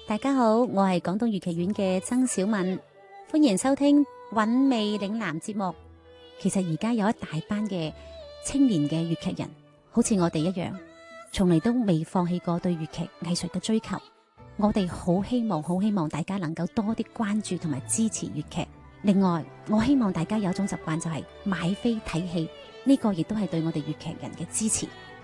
大家好，我係廣東粵劇院嘅曾小敏，歡迎收聽韻味嶺南節目。其實而家有一大班嘅青年嘅粵劇人，好似我哋一樣，從嚟都未放棄過對粵劇藝術嘅追求。我哋好希望大家能夠多啲關注同埋支持粵劇。另外，我希望大家有一種習慣，就係買飛睇戲，呢個亦都係對我哋粵劇人嘅支持。